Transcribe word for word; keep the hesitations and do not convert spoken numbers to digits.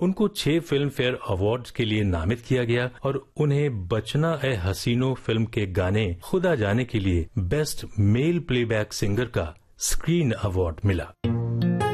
उनको छह film fair awards के लिए नामित किया गया और उन्हें बचना ए हसीनो फिल्म के गाने खुदा जाने के लिए बेस्ट मेल प्लेबैक सिंगर का स्क्रीन अवार्ड मिला।